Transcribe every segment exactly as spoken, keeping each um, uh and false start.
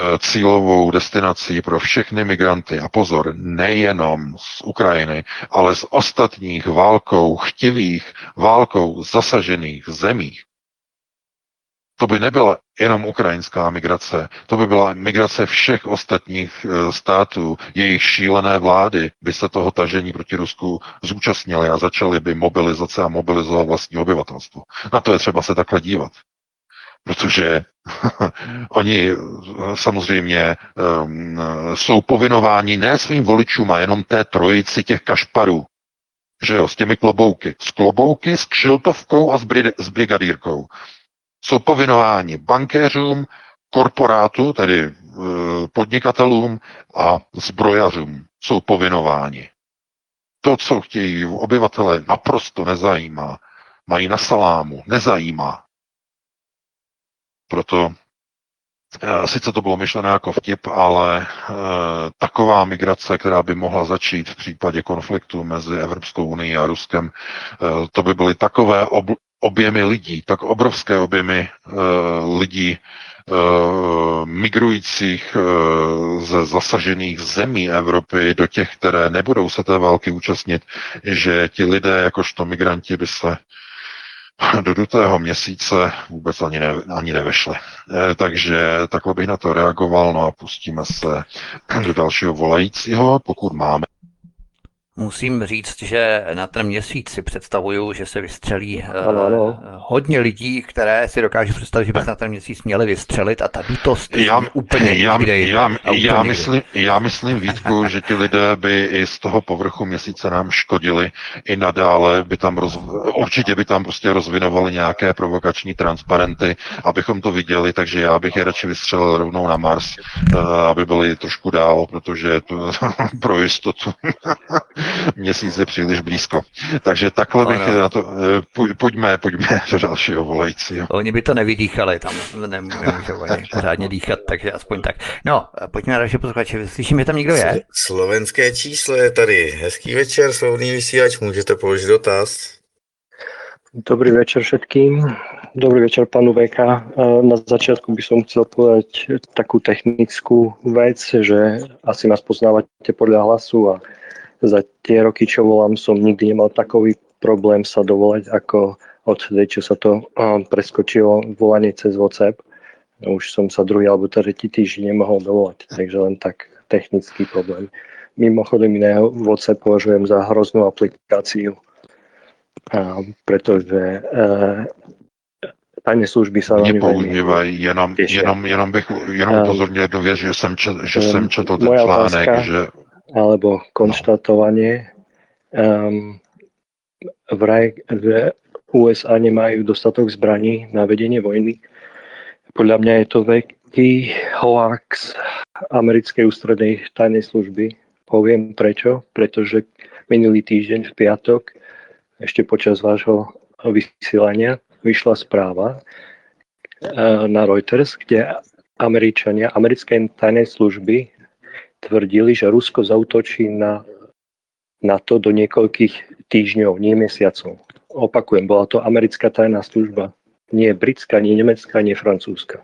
cílovou destinací pro všechny migranty. A pozor, nejenom z Ukrajiny, ale z ostatních válkou chtivých, válkou zasažených zemích. To by nebyla jenom ukrajinská migrace, to by byla migrace všech ostatních států, jejich šílené vlády by se toho tažení proti Rusku zúčastnily a začaly by mobilizace a mobilizovat vlastní obyvatelstvo. Na to je třeba se takhle dívat. Protože oni samozřejmě um, jsou povinováni ne svým voličům a jenom té trojici těch kašparů, že jo, s těmi klobouky. S klobouky, s kšiltovkou a s, bride, s brigadírkou. Jsou povinováni bankéřům, korporátu, tedy uh, podnikatelům a zbrojařům. Jsou povinováni. To, co chtějí obyvatele, naprosto nezajímá. Mají na salámu, nezajímá. Proto sice to bylo myšlené jako vtip, ale e, taková migrace, která by mohla začít v případě konfliktu mezi Evropskou unií a Ruskem, e, to by byly takové ob, objemy lidí, tak obrovské objemy e, lidí e, migrujících e, ze zasažených zemí Evropy do těch, které nebudou se té války účastnit, že ti lidé jakožto migranti by se do dutého měsíce vůbec ani, ne, ani nevešly. E, takže takhle bych na to reagoval, no a pustíme se do dalšího volajícího, pokud máme. Musím říct, že na ten měsíc si představuju, že se vystřelí ano, ano. hodně lidí, které si dokážu představit, že by se na ten měsíc měli vystřelit a ta dutost já, úplně já, někde já, úplně já, někde. myslím, já myslím, Vítku, že ti lidé by i z toho povrchu měsíce nám škodili i nadále, by tam roz, určitě by tam prostě rozvinovali nějaké provokační transparenty, abychom to viděli, takže já bych je radši vystřelil rovnou na Mars, aby byli trošku dál, protože to pro jistotu měsíc je příliš blízko. Takže takhle bych ano. na to, pojďme, pojďme do dalšího volajícího. Oni by to nevydýchali, tam nemůžou ani pořádně dýchat, takže aspoň tak. No, pojďme na další posluchače. Slyším, že tam někdo je? Slovenské číslo je tady. Hezký večer, slovný vysílač, můžete položit dotaz. Dobrý večer všetkým. Dobrý večer, panu vé ká. Na začiatku by som chcel povedať takú technickú vec, že asi nás poznávate podľa hlasu a za tie roky, čo volám, som nikdy nemal takový problém sa dovolať, ako odtedy, čo sa to preskočilo volanie cez WhatsApp. Už som sa druhý alebo tretí týždeň nemohol dovolať, takže len tak technický problém. Mimochodom iného WhatsApp považujem za hroznú aplikáciu, pretože tajné služby sa Mě používají, jenom, jenom, jenom bych jenom upozornil jednu věc, že jsem, čet, že jsem četl ten článek, otázka, že... alebo konštatovanie. Um, vraj v ú es á nemajú dostatok zbraní na vedenie vojny. Podľa mňa je to veľký hoax americkej ústrednej tajnej služby. Poviem prečo, pretože minulý týždeň v piatok, ešte počas vášho vysielania, vyšla správa na Reuters, kde Američania, americké tajné služby tvrdili, že Rusko zaútočí na NATO do niekoľkých týždňov, nie mesiacov. Opakujem, bola to americká tajná služba. Nie britská, nie nemecká, nie francúzska.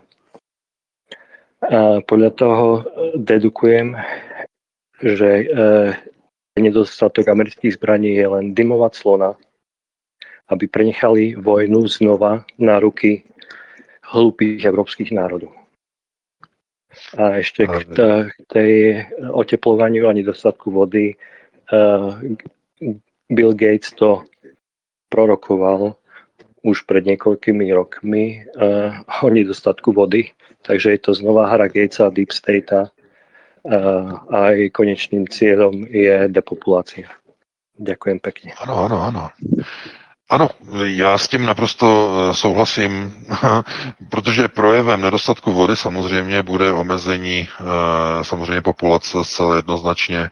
A podľa toho dedukujem, že e, nedostatok amerických zbraní je len dymová clona, aby prenechali vojnu znova na ruky hlúpých európskych národov. A ešte k, t- k tej oteplovaniu a nedostatku vody. Uh, Bill Gates to prorokoval už pred niekoľkými rokmi uh, o nedostatku vody. Takže je to znova hra Gatesa a Deep State uh, a jej konečným cieľom je depopulácia. Ďakujem pekne. Ano, ano, ano. Ano, já s tím naprosto souhlasím, protože projevem nedostatku vody samozřejmě bude omezení samozřejmě populace zcela jednoznačně.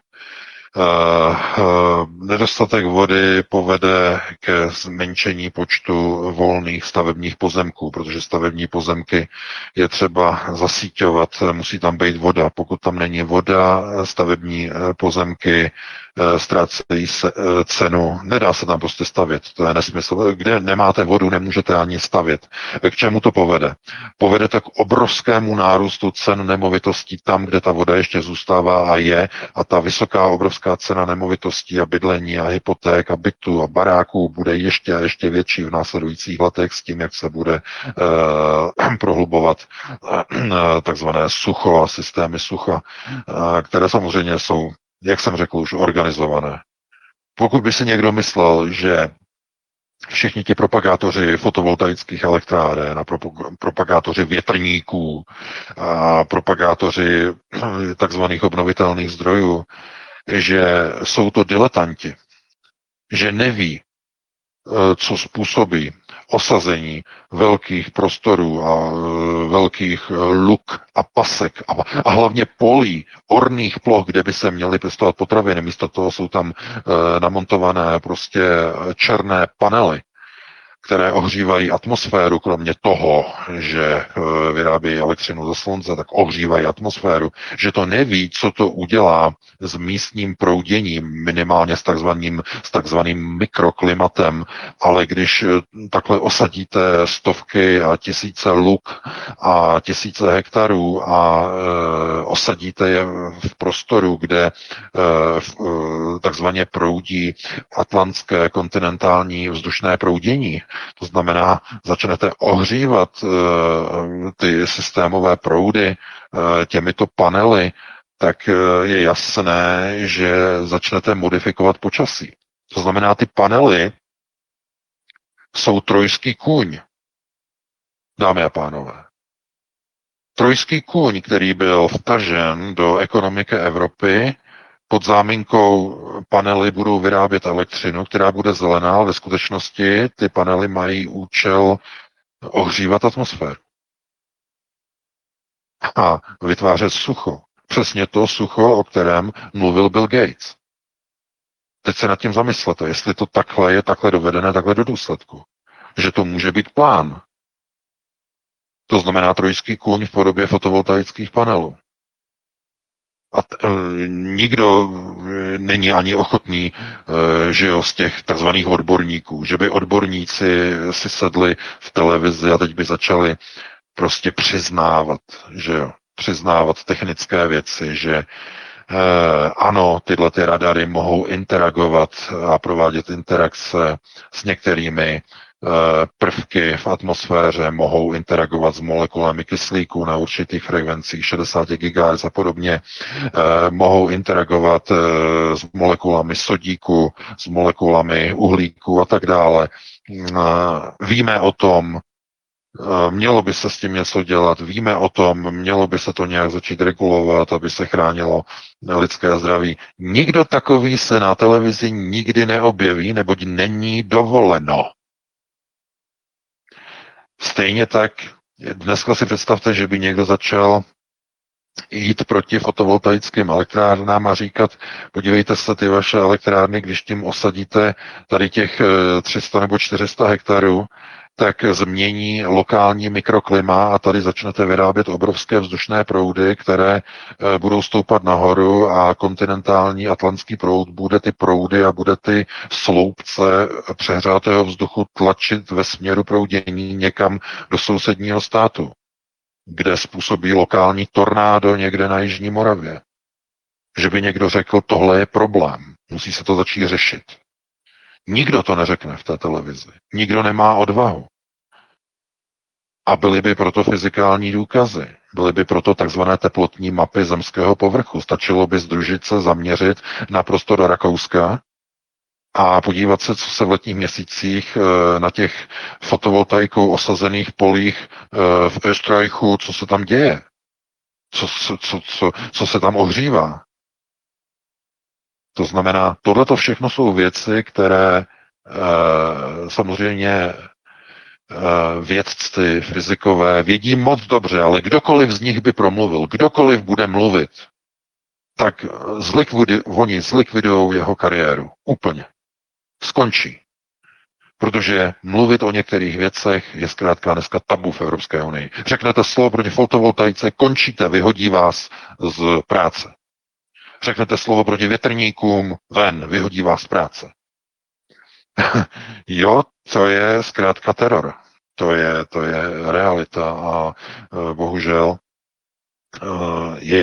Nedostatek vody povede ke zmenšení počtu volných stavebních pozemků, protože stavební pozemky je třeba zasíťovat, musí tam být voda. Pokud tam není voda, stavební pozemky ztrácejí se, cenu, nedá se tam prostě stavět, to je nesmysl. Kde nemáte vodu, nemůžete ani stavět. K čemu to povede? Povede to k obrovskému nárůstu cen nemovitostí tam, kde ta voda ještě zůstává a je, a ta vysoká obrovská cena nemovitostí a bydlení a hypoték a bytu a baráků bude ještě a ještě větší v následujících letech s tím, jak se bude uh, prohlubovat uh, takzvané sucho a systémy sucha, uh, které samozřejmě jsou, jak jsem řekl, už organizované. Pokud by si někdo myslel, že všichni ti propagátoři fotovoltaických elektráren a propagátoři větrníků a propagátoři takzvaných obnovitelných zdrojů, že jsou to diletanti, že neví, co způsobí osazení velkých prostorů a velkých luk a pasek a, a hlavně polí, orných ploch, kde by se měly pěstovat potraviny. Místo toho jsou tam e, namontované prostě černé panely, které ohřívají atmosféru, kromě toho, že vyrábí elektřinu ze slunce, tak ohřívají atmosféru, že to neví, co to udělá s místním prouděním, minimálně s takzvaným, s takzvaným mikroklimatem, ale když takhle osadíte stovky a tisíce luk a tisíce hektarů a e, osadíte je v prostoru, kde e, takzvaně proudí atlantské kontinentální vzdušné proudění, to znamená, začnete ohřívat uh, ty systémové proudy uh, těmito panely, tak uh, je jasné, že začnete modifikovat počasí. To znamená, ty panely jsou trojský kůň, dámy a pánové. Trojský kůň, který byl vtažen do ekonomiky Evropy, pod záminkou panely budou vyrábět elektřinu, která bude zelená, ale ve skutečnosti ty panely mají účel ohřívat atmosféru a vytvářet sucho. Přesně to sucho, o kterém mluvil Bill Gates. Teď se nad tím zamyslete, jestli to takhle je takhle dovedené, takhle do důsledku. Že to může být plán. To znamená trojský kůň v podobě fotovoltaických panelů. A t, e, nikdo není ani ochotný, e, že jo, z těch takzvaných odborníků, že by odborníci si sedli v televizi a teď by začali prostě přiznávat, že jo, přiznávat technické věci, že e, ano, tyhle ty radary mohou interagovat a provádět interakce s některými prvky v atmosféře, mohou interagovat s molekulami kyslíku na určitých frekvencích šedesát gigahertzů a podobně, mohou interagovat s molekulami sodíku, s molekulami uhlíku a tak dále. Víme o tom, mělo by se s tím něco dělat, víme o tom, mělo by se to nějak začít regulovat, aby se chránilo lidské zdraví. Nikdo takový se na televizi nikdy neobjeví, neboť není dovoleno. Stejně tak dneska si představte, že by někdo začal jít proti fotovoltaickým elektrárnám a říkat, podívejte se, ty vaše elektrárny, když tím osadíte tady těch tři sta nebo čtyři sta hektarů, tak změní lokální mikroklima a tady začnete vyrábět obrovské vzdušné proudy, které budou stoupat nahoru a kontinentální atlantský proud bude ty proudy a bude ty sloupce přehřátého vzduchu tlačit ve směru proudění někam do sousedního státu, kde způsobí lokální tornádo někde na Jižní Moravě. Že by někdo řekl, tohle je problém, musí se to začít řešit. Nikdo to neřekne v té televizi. Nikdo nemá odvahu. A byly by proto fyzikální důkazy. Byly by proto takzvané teplotní mapy zemského povrchu. Stačilo by združit se, zaměřit na prostor Rakouska a podívat se, co se v letních měsících na těch fotovoltaikou osazených polích v Österreichu, co se tam děje. Co, co, co, co, co se tam ohřívá. To znamená, tohleto všechno jsou věci, které e, samozřejmě e, vědci, fyzikové vědí moc dobře, ale kdokoliv z nich by promluvil, kdokoliv bude mluvit, tak zlikvidi, oni zlikvidují jeho kariéru. Úplně. Skončí. Protože mluvit o některých věcech je zkrátka dneska tabu v Evropské unii. Řeknete slovo proti fotovoltaice, končíte, vyhodí vás z práce. Řeknete slovo proti větrníkům, ven, vyhodí vás z práce. Jo, to je zkrátka teror. To je, to je realita a bohužel je